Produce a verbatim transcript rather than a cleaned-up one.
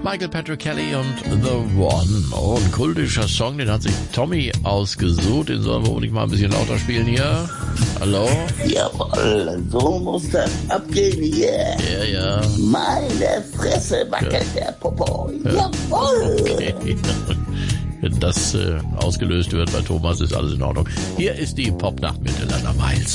Michael Patrick Kelly und The One. Oh, ein kultischer Song, den hat sich Tommy ausgesucht. Den sollen wir unbedingt mal ein bisschen lauter spielen hier. Hallo? Jawohl, so muss das abgehen hier. Ja, ja. Meine Fresse wackelt ja. Der Popo. Ja. Jawohl. Okay. Wenn das äh, ausgelöst wird bei Thomas, ist alles in Ordnung. Hier ist die Popnacht mit Elena Miles.